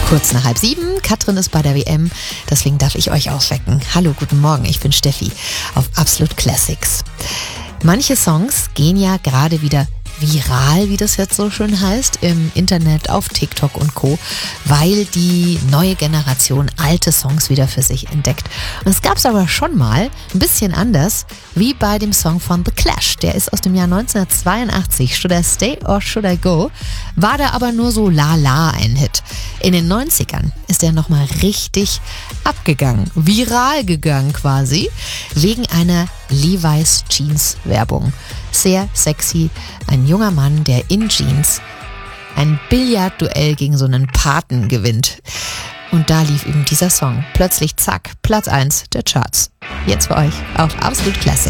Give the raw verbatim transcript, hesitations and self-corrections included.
Kurz nach halb sieben, Katrin ist bei der W M, deswegen darf ich euch aufwecken. Hallo, guten Morgen, ich bin Steffi auf Absolute Classics. Manche Songs gehen ja gerade wieder viral, wie das jetzt so schön heißt, im Internet, auf TikTok und Co., weil die neue Generation alte Songs wieder für sich entdeckt. Und es gab es aber schon mal ein bisschen anders, wie bei dem Song von The Clash. Der ist aus dem Jahr neunzehnhundertzweiundachtzig. Should I Stay or Should I Go? War da aber nur so la-la ein Hit. In den neunzigern ist er nochmal richtig abgegangen, viral gegangen quasi, wegen einer Levi's Jeans Werbung. Sehr sexy, ein junger Mann, der in Jeans ein Billardduell gegen so einen Paten gewinnt. Und da lief eben dieser Song. Plötzlich zack, Platz eins der Charts. Jetzt für euch auf Absolute Classic.